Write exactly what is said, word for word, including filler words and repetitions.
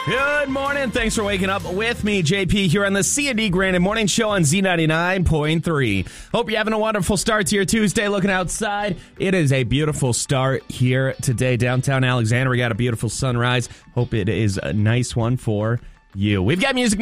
Good morning. Thanks for waking up with me, J P, here on the C and D Granite Morning Show on Z ninety-nine point three. Hope you're having a wonderful start to your Tuesday. Looking outside, it is a beautiful start here today. Downtown Alexandria, we got a beautiful sunrise. Hope it is a nice one for you. We've got music